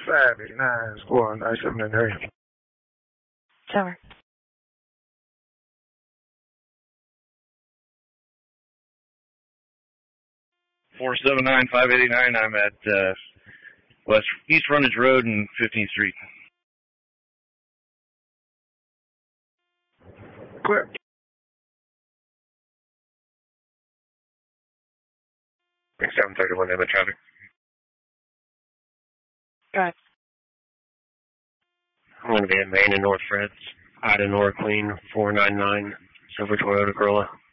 589, score 9793. Tower. 479-589. I'm at East Frontage Road and 15th Street. Clear. Big 731 in the traffic. Drive. I'm going to be at Main and North Freds. Ida Nora Queen, 499, Silver Toyota Corolla.